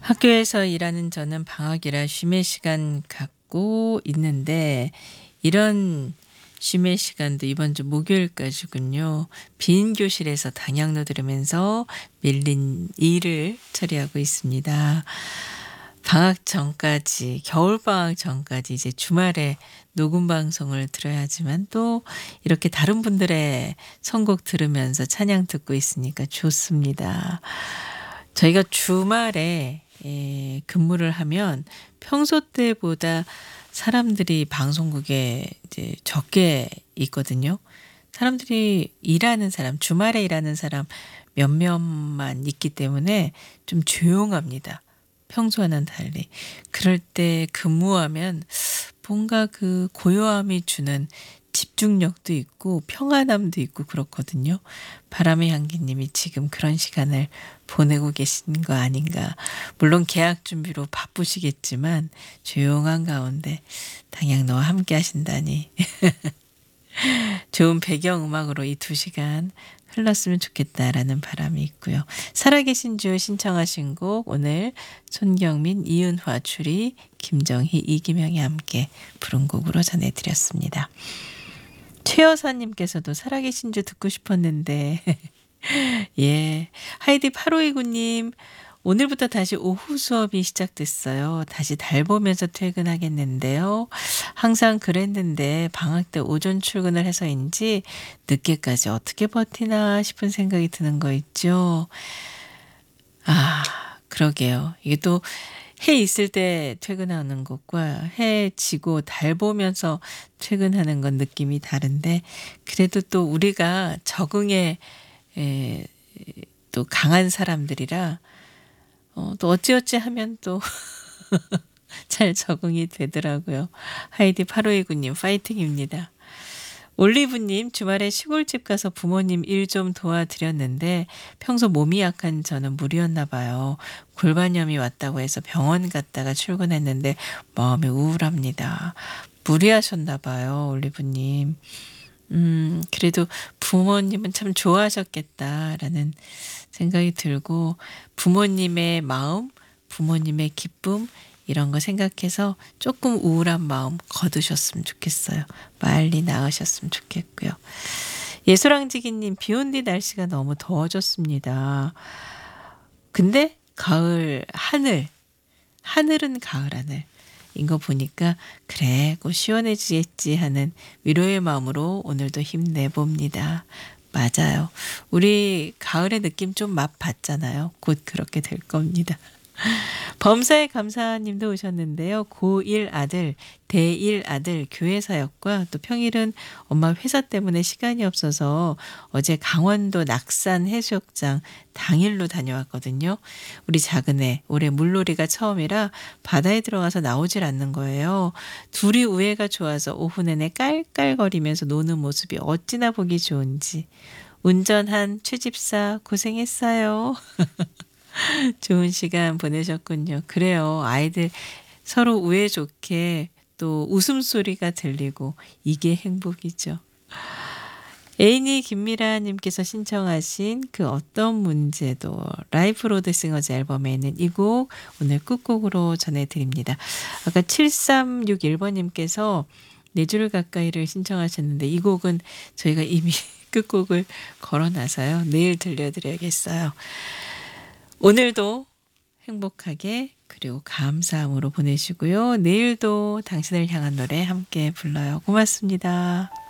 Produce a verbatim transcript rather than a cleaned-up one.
학교에서 일하는 저는 방학이라 쉼의 시간 갖고 있는데 이런 쉼의 시간도 이번 주 목요일까지군요. 빈 교실에서 당향로 들으면서 밀린 일을 처리하고 있습니다. 방학 전까지, 겨울방학 전까지 이제 주말에 녹음 방송을 들어야 하지만 또 이렇게 다른 분들의 선곡 들으면서 찬양 듣고 있으니까 좋습니다. 저희가 주말에 예, 근무를 하면 평소 때보다 사람들이 방송국에 이제 적게 있거든요. 사람들이 일하는 사람, 주말에 일하는 사람 몇몇만 있기 때문에 좀 조용합니다. 평소와는 달리. 그럴 때 근무하면 뭔가 그 고요함이 주는 집중력도 있고 평안함도 있고 그렇거든요. 바람의 향기님이 지금 그런 시간을 보내고 계신 거 아닌가. 물론 계약 준비로 바쁘시겠지만 조용한 가운데 당양너와 함께 하신다니 좋은 배경음악으로 이 두 시간 흘렀으면 좋겠다라는 바람이 있고요. 살아계신 주 신청하신 곡 오늘 손경민, 이은화, 추리, 김정희, 이기명이 함께 부른 곡으로 전해드렸습니다. 최여사님께서도 살아계신 주 듣고 싶었는데 예, 하이디 팔오이구님 오늘부터 다시 오후 수업이 시작됐어요. 다시 달 보면서 퇴근하겠는데요. 항상 그랬는데 방학 때 오전 출근을 해서인지 늦게까지 어떻게 버티나 싶은 생각이 드는 거 있죠. 아, 그러게요. 이게 또 해 있을 때 퇴근하는 것과 해 지고 달 보면서 퇴근하는 건 느낌이 다른데 그래도 또 우리가 적응에 에, 또 강한 사람들이라 어, 또 어찌어찌 하면 또 잘 적응이 되더라고요. 하이디 팔오이구님 파이팅입니다. 올리브님 주말에 시골집 가서 부모님 일 좀 도와드렸는데 평소 몸이 약한 저는 무리였나 봐요. 골반염이 왔다고 해서 병원 갔다가 출근했는데 마음이 우울합니다. 무리하셨나 봐요. 올리브님. 음, 그래도 부모님은 참 좋아하셨겠다라는 생각이 들고 부모님의 마음, 부모님의 기쁨 이런 거 생각해서 조금 우울한 마음 거두셨으면 좋겠어요. 빨리 나으셨으면 좋겠고요. 예술왕지기님 비 온 뒤 날씨가 너무 더워졌습니다. 근데 가을 하늘, 하늘은 가을 하늘. 인거 보니까 그래 곧 시원해지겠지 하는 위로의 마음으로 오늘도 힘내봅니다. 맞아요. 우리 가을의 느낌 좀 맛봤잖아요. 곧 그렇게 될 겁니다. 범사의 감사님도 오셨는데요. 고일 아들, 대일 아들 교회 사역과 또 평일은 엄마 회사 때문에 시간이 없어서 어제 강원도 낙산 해수욕장 당일로 다녀왔거든요. 우리 작은애 올해 물놀이가 처음이라 바다에 들어가서 나오질 않는 거예요. 둘이 우애가 좋아서 오후 내내 깔깔거리면서 노는 모습이 어찌나 보기 좋은지. 운전한 최집사 고생했어요. 좋은 시간 보내셨군요. 그래요. 아이들 서로 우애 좋게 또 웃음소리가 들리고 이게 행복이죠. 애인이 김미라님께서 신청하신 그 어떤 문제도 라이프 로드 싱어즈 앨범에 있는 이 곡 오늘 끝곡으로 전해드립니다. 아까 칠삼육일 번님께서 네 줄 가까이를 신청하셨는데 이 곡은 저희가 이미 끝곡을 걸어놔서요. 내일 들려드려야겠어요. 오늘도 행복하게 그리고 감사함으로 보내시고요. 내일도 당신을 향한 노래 함께 불러요. 고맙습니다.